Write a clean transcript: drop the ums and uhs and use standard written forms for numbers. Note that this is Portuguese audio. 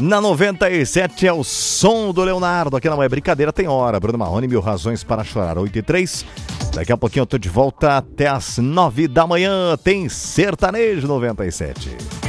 Na 97 é o som do Leonardo. Aqui não é brincadeira, tem hora. Bruno Marrone, 1000 razões para chorar. 8h03. Daqui a pouquinho eu tô de volta até as 9 da manhã. Tem Sertanejo 97.